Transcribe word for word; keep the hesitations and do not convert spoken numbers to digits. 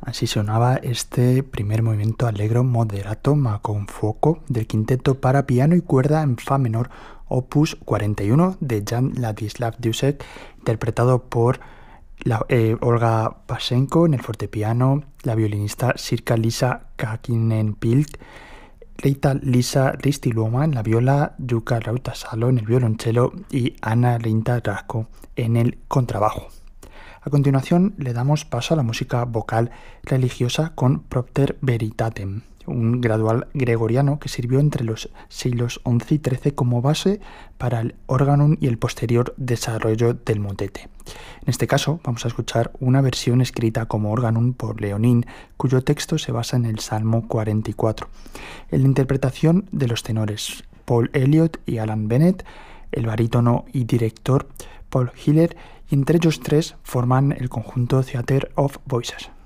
Así sonaba este primer movimiento allegro moderato ma con fuoco del quinteto para piano y cuerda en fa menor opus cuarenta y uno de Jan Ladislav Dussek, interpretado por la, eh, Olga Pashenko en el fortepiano, la violinista Sirka Lisa Kakinen-Pilk, Reita Lisa Ristiluoma en la viola, Jukka Rautasalo en el violonchelo y Anna Rinta Rasko en el contrabajo. A continuación le damos paso a la música vocal religiosa con Propter Veritatem, un gradual gregoriano que sirvió entre los siglos once y trece como base para el organum y el posterior desarrollo del motete. En este caso vamos a escuchar una versión escrita como organum por Leonin, cuyo texto se basa en el Salmo cuarenta y cuatro. En la interpretación de los tenores Paul Elliott y Alan Bennett, el barítono y director Paul Hiller, y entre ellos tres forman el conjunto Theatre of Voices.